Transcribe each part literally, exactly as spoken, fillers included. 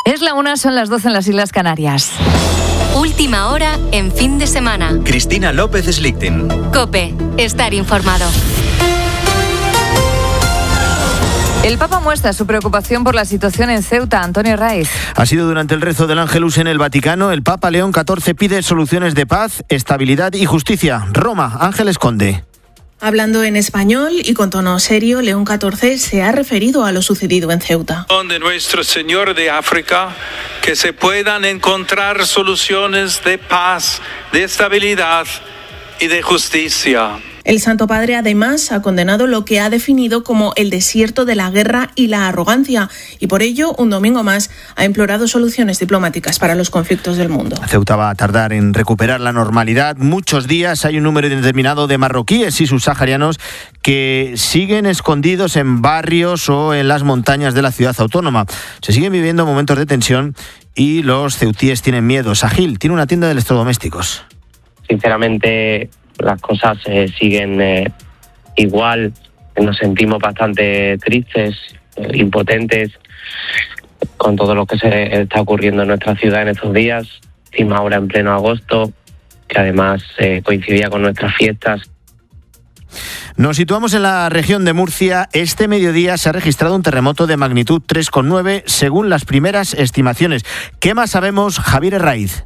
Es la una, son las doce en las Islas Canarias. Última hora en fin de semana. Cristina López Slichting. COPE, estar informado. El Papa muestra su preocupación por la situación en Ceuta. Antonio Raiz. Ha sido durante el rezo del Ángelus en el Vaticano. El Papa León catorce pide soluciones de paz, estabilidad y justicia. Roma, Ángeles Conde. Hablando en español y con tono serio, León catorce se ha referido a lo sucedido en Ceuta. De Nuestro Señor de África, que se puedan encontrar soluciones de paz, de estabilidad y de justicia. El Santo Padre además ha condenado lo que ha definido como el desierto de la guerra y la arrogancia y por ello, un domingo más, ha implorado soluciones diplomáticas para los conflictos del mundo. Ceuta va a tardar en recuperar la normalidad muchos días. Hay un número indeterminado de marroquíes y subsaharianos que siguen escondidos en barrios o en las montañas de la ciudad autónoma. Se siguen viviendo momentos de tensión y los ceutíes tienen miedo. Sahil tiene una tienda de electrodomésticos. Sinceramente, las cosas eh, siguen eh, igual, nos sentimos bastante tristes, eh, impotentes con todo lo que se está ocurriendo en nuestra ciudad en estos días, encima ahora en pleno agosto, que además eh, coincidía con nuestras fiestas. Nos situamos en la región de Murcia. Este mediodía se ha registrado un terremoto de magnitud tres coma nueve según las primeras estimaciones. ¿Qué más sabemos, Javier Herraiz?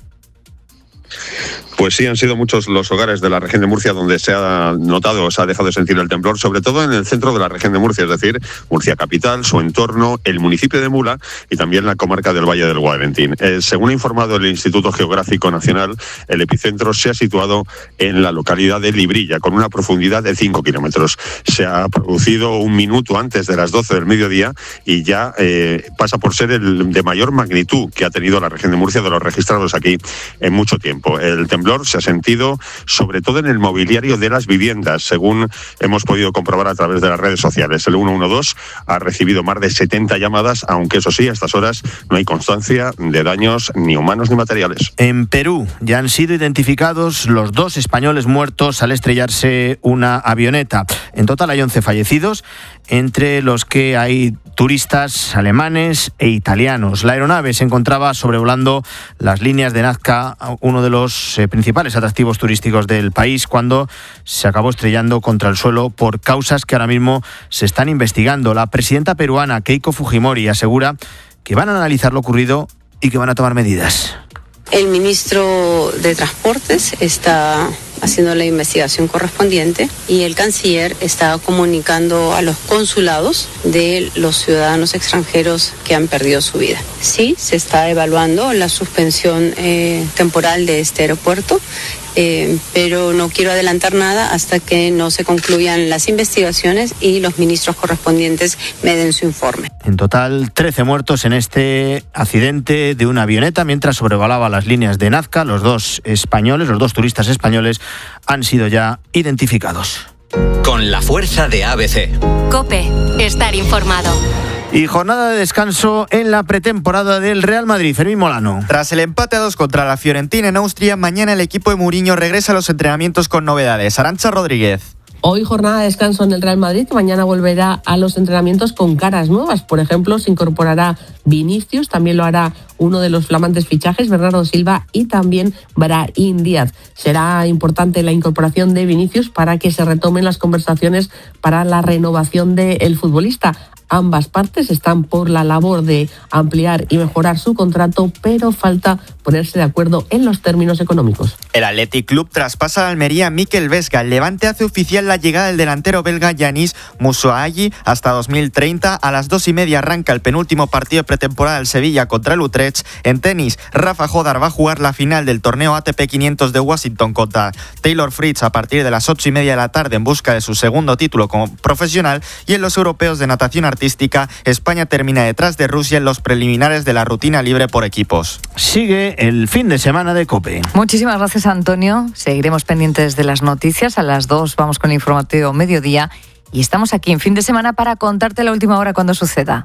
Pues sí, han sido muchos los hogares de la región de Murcia donde se ha notado, se ha dejado de sentir el temblor, sobre todo en el centro de la región de Murcia, es decir, Murcia capital, su entorno, el municipio de Mula y también la comarca del Valle del Guadalentín. Eh, según ha informado el Instituto Geográfico Nacional, el epicentro se ha situado en la localidad de Librilla, con una profundidad de cinco kilómetros. Se ha producido un minuto antes de las doce del mediodía y ya eh, pasa por ser el de mayor magnitud que ha tenido la región de Murcia de los registrados aquí en mucho tiempo. El temblor se ha sentido sobre todo en el mobiliario de las viviendas, según hemos podido comprobar a través de las redes sociales. El ciento doce ha recibido más de setenta llamadas, aunque eso sí, a estas horas no hay constancia de daños ni humanos ni materiales. En Perú ya han sido identificados los dos españoles muertos al estrellarse una avioneta. En total hay once fallecidos, entre los que hay turistas alemanes e italianos. La aeronave se encontraba sobrevolando las líneas de Nazca, uno de los eh, principales atractivos turísticos del país, cuando se acabó estrellando contra el suelo por causas que ahora mismo se están investigando. La presidenta peruana, Keiko Fujimori, asegura que van a analizar lo ocurrido y que van a tomar medidas. El ministro de Transportes está haciendo la investigación correspondiente y el canciller está comunicando a los consulados de los ciudadanos extranjeros que han perdido su vida. Sí, se está evaluando la suspensión eh, temporal de este aeropuerto, eh, pero no quiero adelantar nada hasta que no se concluyan las investigaciones y los ministros correspondientes me den su informe. En total, trece muertos en este accidente de una avioneta mientras sobrevolaba las líneas de Nazca. Los dos españoles, los dos turistas españoles, han sido ya identificados. Con la fuerza de A B C. COPE, estar informado. Y jornada de descanso en la pretemporada del Real Madrid. Fermín Molano. Tras el empate a dos contra la Fiorentina en Austria, mañana el equipo de Mourinho regresa a los entrenamientos con novedades. Arantxa Rodríguez. Hoy jornada de descanso en el Real Madrid, que mañana volverá a los entrenamientos con caras nuevas. Por ejemplo, se incorporará Vinicius, también lo hará uno de los flamantes fichajes, Bernardo Silva, y también Brahim Díaz. Será importante la incorporación de Vinicius para que se retomen las conversaciones para la renovación del futbolista. Ambas partes están por la labor de ampliar y mejorar su contrato, pero falta ponerse de acuerdo en los términos económicos. El Athletic Club traspasa a Almería a Mikel Vesga. El Levante hace oficial la llegada del delantero belga Yanis Musoagi hasta dos mil treinta. A las dos y media arranca el penúltimo partido de pretemporada del Sevilla contra el Utrecht. En tenis, Rafa Jodar va a jugar la final del torneo A T P quinientos de Washington contra Taylor Fritz a partir de las ocho y media de la tarde en busca de su segundo título como profesional. Y en los europeos de natación artística, España termina detrás de Rusia en los preliminares de la rutina libre por equipos. Sigue el fin de semana de COPE. Muchísimas gracias, Antonio. Seguiremos pendientes de las noticias. A las dos vamos con el informativo mediodía y estamos aquí en fin de semana para contarte la última hora cuando suceda.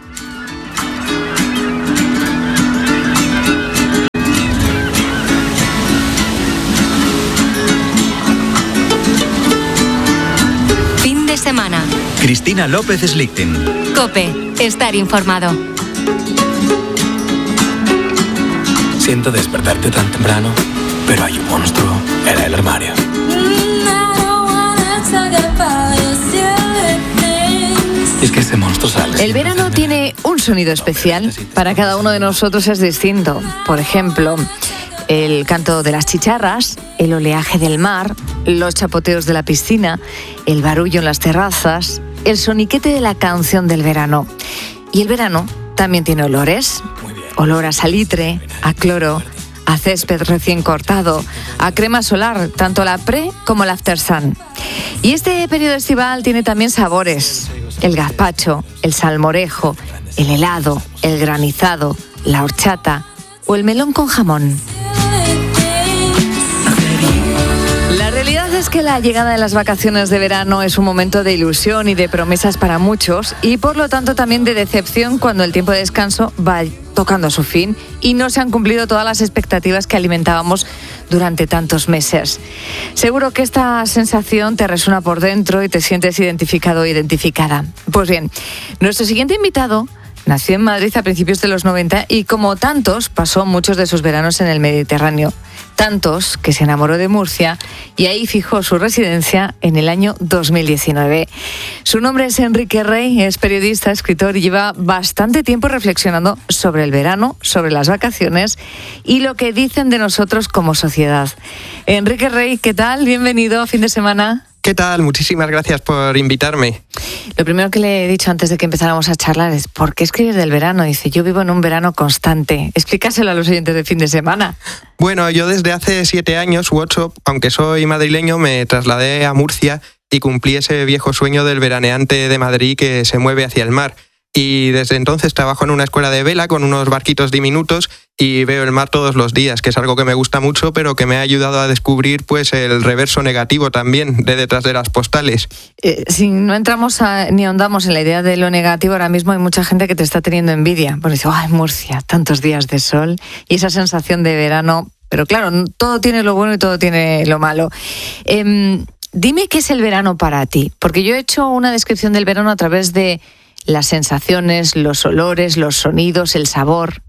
Fin de semana. Cristina López Slichting. COPE, estar informado. siento despertarte tan temprano, pero hay un monstruo en el armario. Y es que ese monstruo sale. El verano tiene un sonido especial. Para cada uno de nosotros es distinto. Por ejemplo, el canto de las chicharras, el oleaje del mar, los chapoteos de la piscina, el barullo en las terrazas, el soniquete de la canción del verano. Y el verano también tiene olores. Olor a salitre, a cloro, a césped recién cortado, a crema solar, tanto la pre como la after sun. Y este periodo estival tiene también sabores. El gazpacho, el salmorejo, el helado, el granizado, la horchata o el melón con jamón. La realidad es que la llegada de las vacaciones de verano es un momento de ilusión y de promesas para muchos y por lo tanto también de decepción cuando el tiempo de descanso va tocando a su fin y no se han cumplido todas las expectativas que alimentábamos durante tantos meses. Seguro que esta sensación te resuena por dentro y te sientes identificado o identificada. Pues bien, nuestro siguiente invitado nació en Madrid a principios de los noventa y como tantos pasó muchos de sus veranos en el Mediterráneo. Tantos que se enamoró de Murcia y ahí fijó su residencia en el año dos mil diecinueve. Su nombre es Enrique Rey, es periodista, escritor y lleva bastante tiempo reflexionando sobre el verano, sobre las vacaciones y lo que dicen de nosotros como sociedad. Enrique Rey, ¿qué tal? Bienvenido a Fin de Semana. ¿Qué tal? Muchísimas gracias por invitarme. Lo primero que le he dicho antes de que empezáramos a charlar es ¿por qué escribir del verano? Dice, yo vivo en un verano constante. Explícaselo a los oyentes de Fin de Semana. Bueno, yo desde hace siete años u ocho, aunque soy madrileño, me trasladé a Murcia y cumplí ese viejo sueño del veraneante de Madrid que se mueve hacia el mar. Y desde entonces trabajo en una escuela de vela con unos barquitos diminutos y veo el mar todos los días, que es algo que me gusta mucho, pero que me ha ayudado a descubrir pues el reverso negativo también de detrás de las postales. Eh, si no entramos a, ni ahondamos en la idea de lo negativo, ahora mismo hay mucha gente que te está teniendo envidia. Porque dice, ay, Murcia, tantos días de sol y esa sensación de verano. Pero claro, todo tiene lo bueno y todo tiene lo malo. Eh, dime qué es el verano para ti, porque yo he hecho una descripción del verano a través de las sensaciones, los olores, los sonidos, el sabor.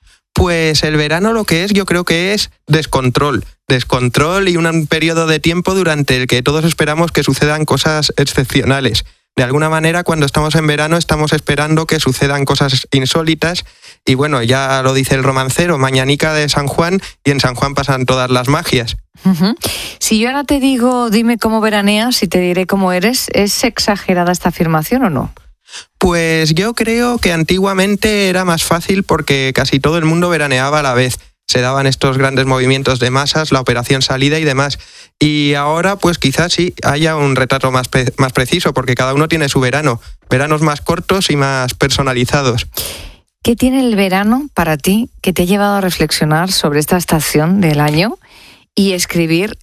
Pues el verano lo que es, yo creo que es descontrol. Descontrol y un periodo de tiempo durante el que todos esperamos que sucedan cosas excepcionales. De alguna manera, cuando estamos en verano, estamos esperando que sucedan cosas insólitas. Y bueno, ya lo dice el romancero, mañanica de San Juan, y en San Juan pasan todas las magias. Uh-huh. Si yo ahora te digo, dime cómo veraneas y te diré cómo eres, ¿es exagerada esta afirmación o no? Pues yo creo que antiguamente era más fácil porque casi todo el mundo veraneaba a la vez. Se daban estos grandes movimientos de masas, la operación salida y demás. Y ahora pues quizás sí haya un retrato más, pe- más preciso porque cada uno tiene su verano. Veranos más cortos y más personalizados. ¿Qué tiene el verano para ti que te ha llevado a reflexionar sobre esta estación del año y escribir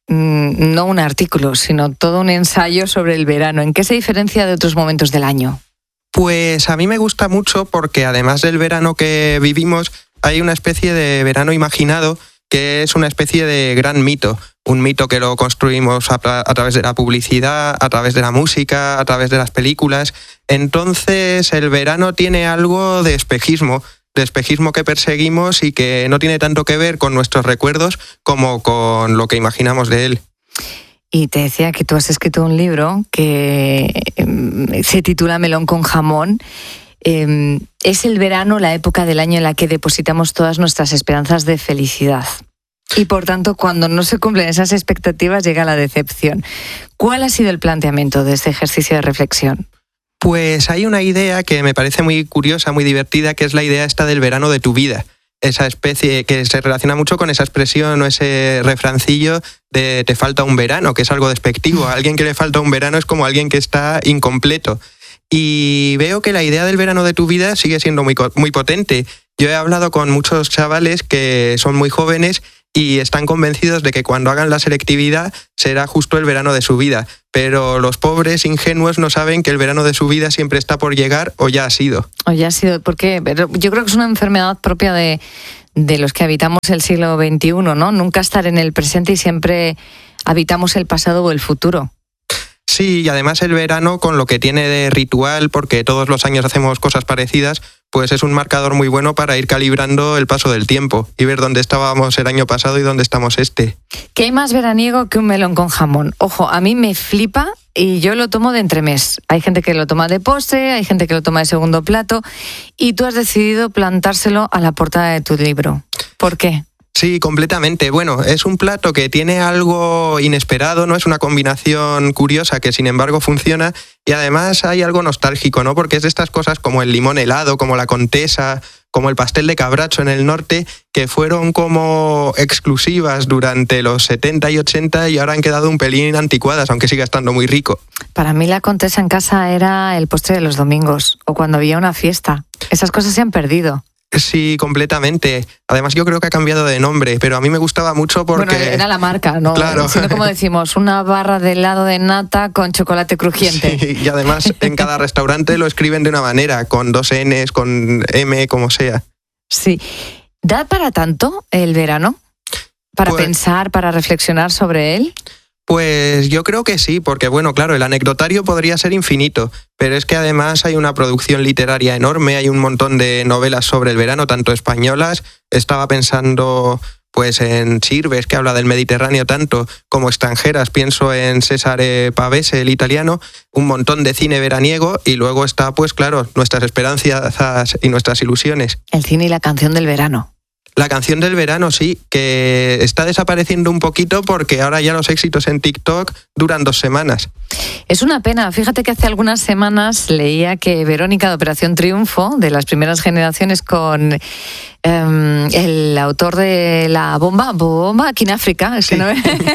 no un artículo, sino todo un ensayo sobre el verano? ¿En qué se diferencia de otros momentos del año? Pues a mí me gusta mucho porque además del verano que vivimos, hay una especie de verano imaginado que es una especie de gran mito. Un mito que lo construimos a, a través de la publicidad, a través de la música, a través de las películas. Entonces el verano tiene algo de espejismo, de espejismo que perseguimos y que no tiene tanto que ver con nuestros recuerdos como con lo que imaginamos de él. Y te decía que tú has escrito un libro que se titula Melón con jamón. Eh, es el verano la época del año en la que depositamos todas nuestras esperanzas de felicidad. Y por tanto, cuando no se cumplen esas expectativas, llega la decepción. ¿Cuál ha sido el planteamiento de este ejercicio de reflexión? Pues hay una idea que me parece muy curiosa, muy divertida, que es la idea esta del verano de tu vida. Esa especie que se relaciona mucho con esa expresión o ese refrancillo de te falta un verano, que es algo despectivo. A alguien que le falta un verano es como alguien que está incompleto. Y veo que la idea del verano de tu vida sigue siendo muy, muy potente. Yo he hablado con muchos chavales que son muy jóvenes y están convencidos de que cuando hagan la selectividad será justo el verano de su vida. Pero los pobres ingenuos no saben que el verano de su vida siempre está por llegar o ya ha sido. O ya ha sido, porque yo creo que es una enfermedad propia de, de los que habitamos el siglo veintiuno, ¿no? Nunca estar en el presente y siempre habitamos el pasado o el futuro. Sí, y además el verano, con lo que tiene de ritual, porque todos los años hacemos cosas parecidas, pues es un marcador muy bueno para ir calibrando el paso del tiempo y ver dónde estábamos el año pasado y dónde estamos este. ¿Qué hay más veraniego que un melón con jamón? Ojo, a mí me flipa y yo lo tomo de entremés. Hay gente que lo toma de postre, hay gente que lo toma de segundo plato y tú has decidido plantárselo a la portada de tu libro. ¿Por qué? Sí, completamente. Bueno, es un plato que tiene algo inesperado, no es una combinación curiosa que sin embargo funciona y además hay algo nostálgico, ¿no? Porque es de estas cosas como el limón helado, como la Contesa, como el pastel de cabracho en el norte, que fueron como exclusivas durante los setenta y ochenta y ahora han quedado un pelín anticuadas, aunque siga estando muy rico. Para mí la Contesa en casa era el postre de los domingos o cuando había una fiesta. Esas cosas se han perdido. Sí, completamente. Además yo creo que ha cambiado de nombre, pero a mí me gustaba mucho porque... Bueno, era la marca, ¿no? Claro. Sino como decimos, una barra de helado de nata con chocolate crujiente. Sí, y además en cada restaurante lo escriben de una manera, con dos Ns, con M, como sea. Sí. ¿Da para tanto el verano? ¿Para pues, pensar, para reflexionar sobre él? Pues yo creo que sí, porque bueno, claro, el anecdotario podría ser infinito, pero es que además hay una producción literaria enorme, hay un montón de novelas sobre el verano, tanto españolas, estaba pensando pues en Sirves, que habla del Mediterráneo tanto, como extranjeras, pienso en Cesare Pavese, el italiano, un montón de cine veraniego y luego está pues claro, nuestras esperanzas y nuestras ilusiones. El cine y la canción del verano. La canción del verano, sí, que está desapareciendo un poquito porque ahora ya los éxitos en TikTok duran dos semanas. Es una pena. Fíjate que hace algunas semanas leía que Verónica de Operación Triunfo, de las primeras generaciones con um, el autor de la bomba, bomba aquí en África, es sí. que, no...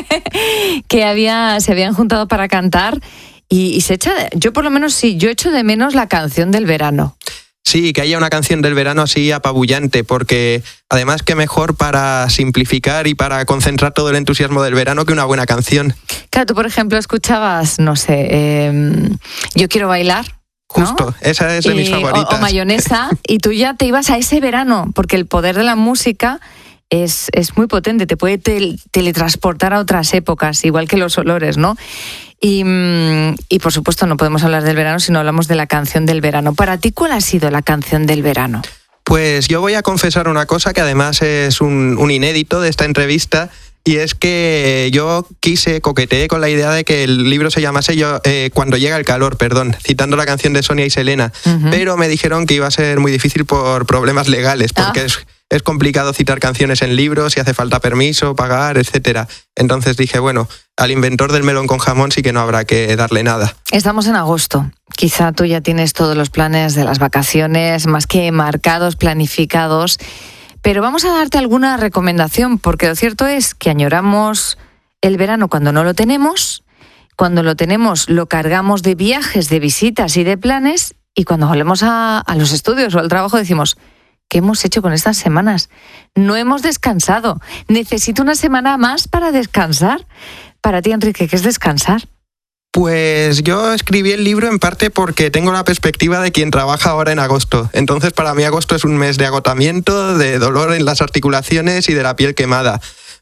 que había, se habían juntado para cantar y, y se echa, yo por lo menos sí, yo echo de menos la canción del verano. Sí, que haya una canción del verano así apabullante, porque además que mejor para simplificar y para concentrar todo el entusiasmo del verano que una buena canción. Claro, tú por ejemplo escuchabas, no sé, eh, Yo quiero bailar, ¿no? Justo, esa es de y, mis favoritas. O, o Mayonesa, y tú ya te ibas a ese verano, porque el poder de la música es, es muy potente, te puede tel- teletransportar a otras épocas, igual que los olores, ¿no? Y, y por supuesto no podemos hablar del verano si no hablamos de la canción del verano. Para ti, ¿cuál ha sido la canción del verano? Pues yo voy a confesar una cosa que además es un, un inédito de esta entrevista, y es que yo quise, coqueteé con la idea de que el libro se llamase yo, eh, Cuando llega el calor, perdón, citando la canción de Sonia y Selena, uh-huh. pero me dijeron que iba a ser muy difícil por problemas legales, porque ah. es... Es complicado citar canciones en libros, si hace falta permiso, pagar, etcétera. Entonces dije, bueno, al inventor del melón con jamón sí que no habrá que darle nada. Estamos en agosto. Quizá tú ya tienes todos los planes de las vacaciones más que marcados, planificados, pero vamos a darte alguna recomendación, porque lo cierto es que añoramos el verano cuando no lo tenemos, cuando lo tenemos lo cargamos de viajes, de visitas y de planes, y cuando volvemos a, a los estudios o al trabajo decimos... ¿Qué hemos hecho con estas semanas? No hemos descansado. Necesito una semana más para descansar. Para ti, Enrique, ¿qué es descansar? Pues yo escribí el libro en parte porque tengo la perspectiva de quien trabaja ahora en agosto. Entonces, para mí agosto es un mes de agotamiento, de dolor en las articulaciones y de la piel quemada.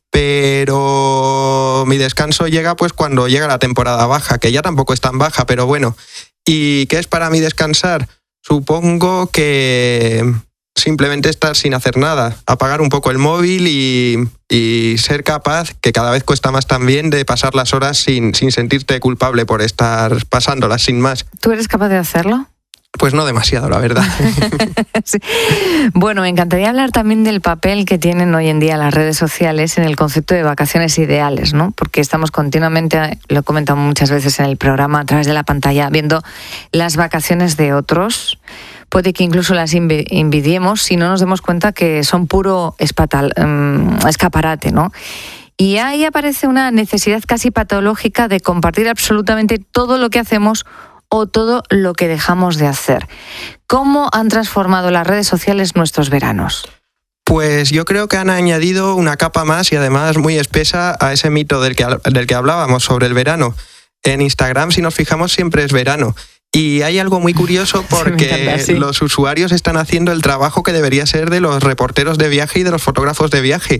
Pero mi descanso llega pues cuando llega la temporada baja, que ya tampoco es tan baja, pero bueno. ¿Y qué es para mí descansar? Supongo que... simplemente estar sin hacer nada, apagar un poco el móvil y, y ser capaz, que cada vez cuesta más también, de pasar las horas sin, sin sentirte culpable por estar pasándolas sin más. ¿Tú eres capaz de hacerlo? Pues no demasiado, la verdad. Sí. Bueno, me encantaría hablar también del papel que tienen hoy en día las redes sociales en el concepto de vacaciones ideales, ¿no? Porque estamos continuamente, lo he comentado muchas veces en el programa, a través de la pantalla, viendo las vacaciones de otros. Puede que incluso las envidiemos si no nos demos cuenta que son puro espatal, um, escaparate, ¿no? Y ahí aparece una necesidad casi patológica de compartir absolutamente todo lo que hacemos o todo lo que dejamos de hacer. ¿Cómo han transformado las redes sociales nuestros veranos? Pues yo creo que han añadido una capa más y además muy espesa a ese mito del que, del que hablábamos sobre el verano. En Instagram, si nos fijamos, siempre es verano. Y hay algo muy curioso porque encanta, sí. Los usuarios están haciendo el trabajo que debería ser de los reporteros de viaje y de los fotógrafos de viaje.